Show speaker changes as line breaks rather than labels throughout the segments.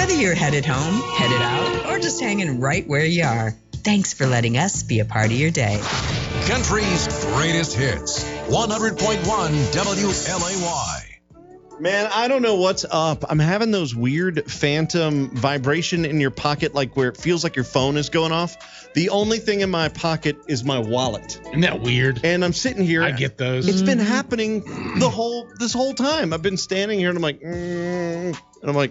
Whether you're headed home, headed out, or just hanging right where you are, thanks for letting us be a part of your day.
Country's greatest hits. 100.1 WLAY.
Man, I don't know what's up. I'm having those weird phantom vibration in your pocket, like where it feels like your phone is going off. The only thing in my pocket is my wallet.
Isn't that weird?
And I'm sitting here.
I get those.
It's been happening this whole time. I've been standing here and I'm like, and I'm like,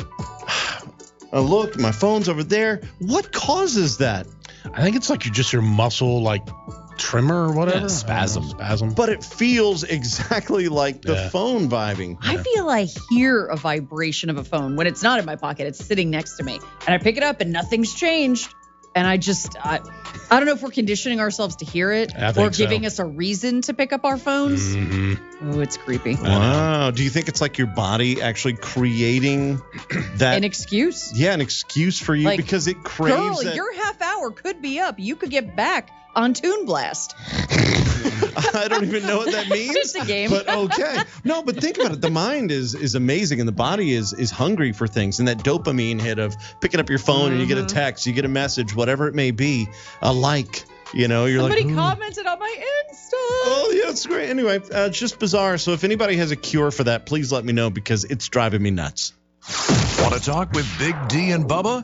I look, my phone's over there. What causes that?
I think it's like your muscle, like trimmer or whatever.
Yeah, spasm.
But it feels exactly like the phone vibing.
I feel I hear a vibration of a phone when it's not in my pocket. It's sitting next to me. And I pick it up and nothing's changed. And I don't know if we're conditioning ourselves to hear it or giving us a reason to pick up our phones. Mm-hmm. Oh, it's creepy.
Wow. Do you think it's like your body actually creating that?
An excuse?
Yeah, an excuse for you because it craves
Girl,
that.
your half hour could be up. You could get back on Toon Blast.
I don't even know what that means.
Just a game.
But okay. No, but think about it. The mind is amazing and the body is hungry for things. And that dopamine hit of picking up your phone and you get a text, you get a message, whatever it may be, a like. You know, you're
Somebody commented on my Insta.
Oh, yeah, it's great. Anyway, it's just bizarre. So if anybody has a cure for that, please let me know because it's driving me nuts.
Want to talk with Big D and Bubba?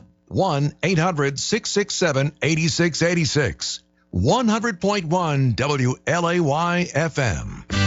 1-800-667-8686. 100.1 WLAY FM.